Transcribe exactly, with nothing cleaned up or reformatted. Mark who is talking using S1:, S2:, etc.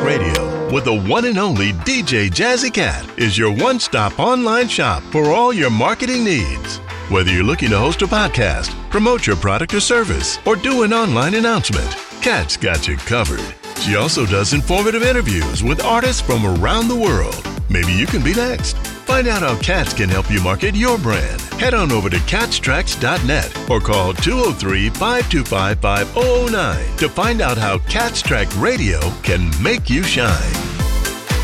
S1: Radio with the one and only D J Jazzy Cat is your one-stop online shop for all your marketing needs. Whether you're looking to host a podcast, promote your product or service, or do an online announcement, Cat's got you covered. She also does informative interviews with artists from around the world. Maybe you can be next. Find out how Cats can help you market your brand. Head on over to cats tracks dot net or call two oh three, five two five, five oh oh nine to find out how Cats Track Radio can make you shine.